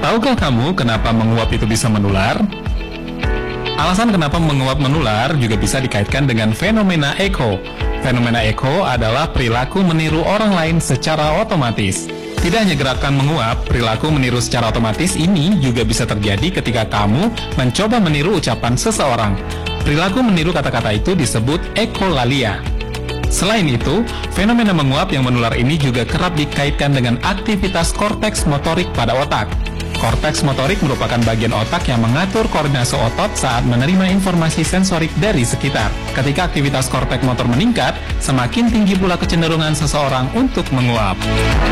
Tahukah kamu kenapa menguap itu bisa menular? Alasan kenapa menguap menular juga bisa dikaitkan dengan fenomena eko. Fenomena eko adalah perilaku meniru orang lain secara otomatis. Tidak hanya gerakan menguap, perilaku meniru secara otomatis ini juga bisa terjadi ketika kamu mencoba meniru ucapan seseorang. Perilaku meniru kata-kata itu disebut ekolalia. Selain itu, fenomena menguap yang menular ini juga kerap dikaitkan dengan aktivitas korteks motorik pada otak. Korteks motorik merupakan bagian otak yang mengatur koordinasi otot saat menerima informasi sensorik dari sekitar. Ketika aktivitas korteks motor meningkat, semakin tinggi pula kecenderungan seseorang untuk menguap.